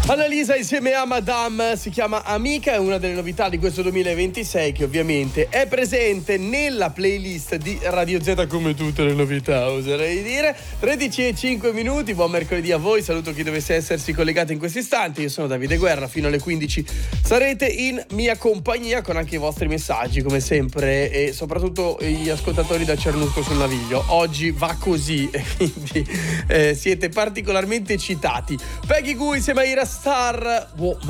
Annalisa insieme a Madame, si chiama Amica, è una delle novità di questo 2026 che ovviamente è presente nella playlist di Radio Z come tutte le novità, oserei dire. 13:05, buon mercoledì a voi, saluto chi dovesse essersi collegato in questo istante, io sono Davide Guerra, fino alle 15 sarete in mia compagnia con anche i vostri messaggi come sempre e soprattutto gli ascoltatori da Cernusco sul Naviglio. Oggi va così e quindi siete particolarmente citati. Peggy Goo insieme a Ira Star.